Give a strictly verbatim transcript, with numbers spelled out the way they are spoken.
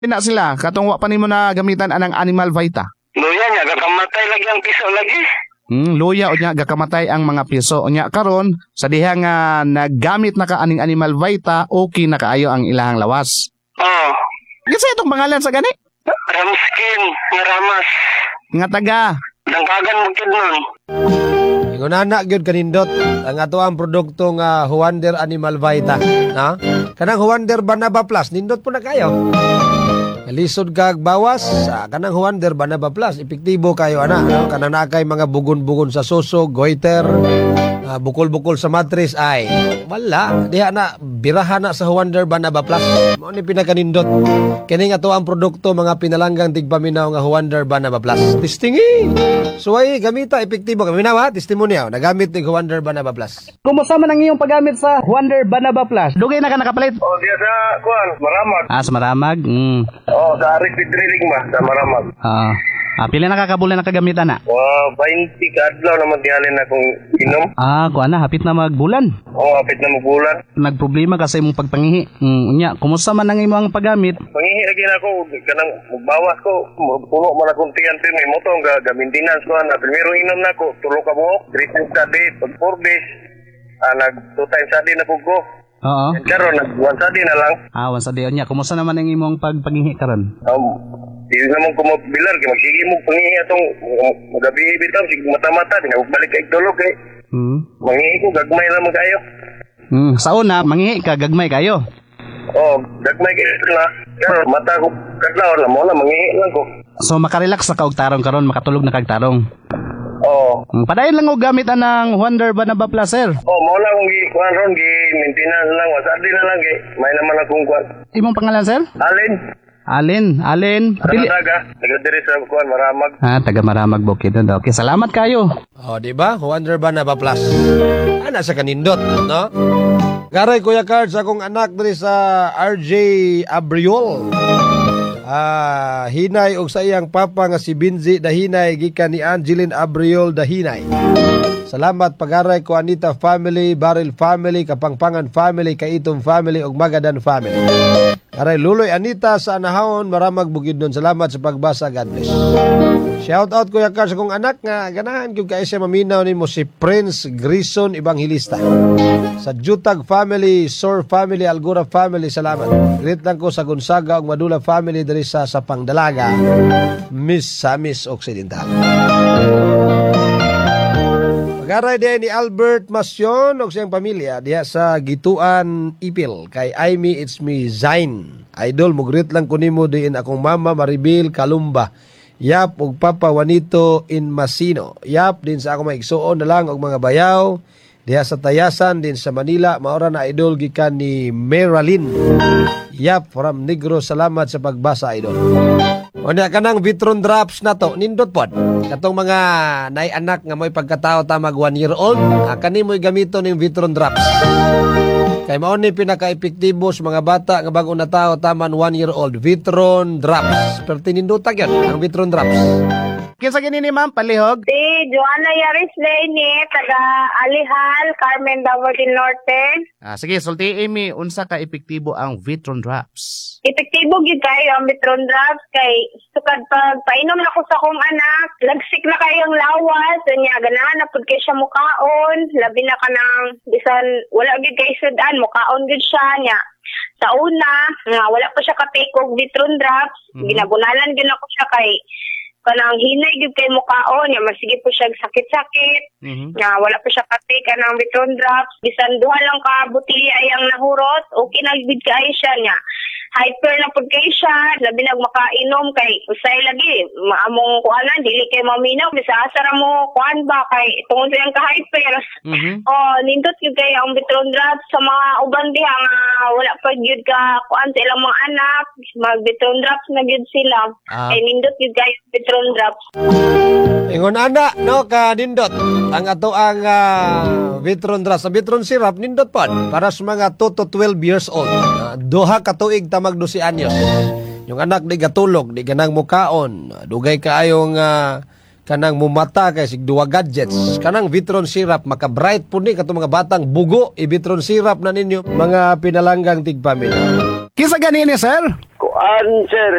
na sila katong wa pa nimo na gamitan anang animal vita. Luya niya, gakamatay lagi ang piso lagi. Hmm, luya o nya gakamatay ang mga piso. O nya karon sa diha nga naggamit na ka aning animal vita, okay na kaayo ang ilahang lawas. Oo. Kasi itong pangalan sa gani? Ramskin, nga ramas. Nga taga. Dangkagan mo kid nun. Ingon anak gyud kanindot ang ato ang produkto nga Huander Animal Vita, na? Kanang Huander Banaba Plus nindot po na kayo. Lisod kag bawas sa kanang Huander Banaba Plus, epektibo kayo ana, no? Kanang nakay mga bugon-bugon sa suso, goiter, uh, bukol-bukol sa mattress ay wala, diha na biraha na sa Huander Banaba Plus. Mao ni pinakanindot. Kini nga to ang produkto mga pinalanggang tigpaminaw nga Huander Banaba Plus. Testingi. Suway gamita epektibo kami na ha, testimonyo nagamit ni Huander Banaba Plus. Kumusta man ang iyong paggamit sa Huander Banaba Plus? Dugay na ka nakapalit? Oh, diya sa kuan, Maramag. Ah, sa Maramag. Mm. Oh, sa Arik Drilling ba, sa Maramag. Ah, ah pila na kakabula na kagamitan na? Wow, twenty kadlaw naman dihalin akong inom. Ah, kuan na hapit na magbulan. Oh, apit na magulan. Nagproblema kasi imong pagpangihi. Mm, unya, kumusta man ang imong paggamit? Pangihi lagi na ako, kanang magbawas ko, puno man akong tiyan pero may moto nga ga-maintenance ko na primero inom na ako, tulo ka buhok, three times a day, pag four days, ah, nag two times a day na ko. Oo. Karon nag one a day na lang. Ah, once a day unya. Kumusta naman ang imong pagpangihi karon? Um, di naman ko magbilar kay magsige mo pangihi atong magabi bitaw sig mata-mata di na balik kay tulog kay. Hmm. Mangihi ko gagmay lang man kayo. Hmm, sa una mangihi ka gagmay kayo. Oh, gagmay kayo na. Karon mata ko kadlaw na mo na mangihi lang ko. So makarelax sa kaog tarong karon, makatulog na kag tarong. Oh. Hmm, padayon lang og gamit anang Huander Banaba Plus, sir. Oh, mo na kung gi kuan ron gi maintenance lang wa sa di na lang kay may naman akong kuan. Imong pangalan, sir? Alin? Alin, Alin. Pili. Taga, taga diri sa kuan Maramag. Ah, taga Maramag Bukid. Okay, salamat kayo. Oh, di ba? Huander Banaba Plus. Ana sa kanindot, no? Garay Kuya Cards akong anak diri sa R J Abriol. Ah, hinay og sa iyang papa nga si Binzi Dahinay gikan ni Angeline Abriol Dahinay. Salamat pagaray ko Anita family, Baril family, Kapangpangan family, Kaitom family ug Magadan family. Aray Luloy Anita sa Anahon, Maramag Bukidnon. Salamat sa pagbasa. God bless. Shout out Kuya Carl sa kong anak nga ganahan gyud kay siya maminaw nimo si Prince Grison Evangelista. Sa Jutag family, Sor family, Algora family, salamat. Greet lang ko sa Gonzaga ug Madula family diri sa Sapang Dalaga, Miss Samis Occidental. Pagaray din ni Albert Masyon o siyang pamilya diha sa Gituan Ipil kay Aimee It's Me Zain. Idol, mugrit lang ko nimo diin akong mama Maribel Kalumba. Yap og Papa Juanito in Masino. Yap din sa akong maigsuon na lang og mga bayaw diha sa Tayasan din sa Manila. Maora na idol gikan ni Meralyn. Yap from Negros. Salamat sa pagbasa idol. O niya kanang Vitron Drops na to, nindot pod. Katong mga nay anak nga mo'y pagkatao tamag one year old, ah, kani mo'y gamito ning Vitron Drops. Kay mao ni pinaka-epektibo sa mga bata nga bago na tao taman one year old, Vitron Drops. Pero tinindutag yan, ang Vitron Drops. Kinsa gini ni ma'am palihog? Si Joanna Yaris Lane, taga Alihal, Carmen Davao del Norte. Ah, sige, sulti Amy, unsa ka epektibo ang Vitron Drops? Epektibo gyud kayo ang Vitron Drops kay sukad pag painom na ko sa kong anak, lagsik na kayong lawas, nya ganahan na pud kay siya mukaon, labi na kanang bisan wala gyud kay sudan, mukaon gyud siya nya. Sa una, nga wala pa siya ka-take og Vitron Drops, mm-hmm. Ginabunalan gyud ako siya kay kanang hinay gyud kay mukaon nya masige po siya sakit-sakit. Mm-hmm. Nga wala pa siya ka-take anang Vitron Drops, bisan duha lang ka botelya ayang nahurot, okay na gyud kay siya nya. Hyper na pud kay siya, labi nag makainom kay usay lagi maamong kuanan dili kay maminaw bisa asara mo kuan ba kay tungod sa ka hyper. Mm-hmm. Oh, nindot gyud kay ang Vitron Drops sa mga uban diha nga wala pa gyud ka kuan sa ilang mga anak, mag Vitron Drops na gyud sila. Ah. Kay nindot gyud kay Vitron Drops. Ingon ana no ka nindot ang ato ang uh, Vitron Drops, sa Vitron syrup nindot pod para sa mga two to twelve years old. Uh, duha ka tuig tamag twelve anyos. Yung anak di gatulog, di ganang mukaon, dugay kaayong uh, kanang mumata kay sig duwa gadgets. Kanang Vitron syrup maka-bright pud ni katong mga batang bugo, i Vitron syrup na ninyo mga pinalanggang tigpamilya. Kinsa gani ni sir? Kuan An, sir,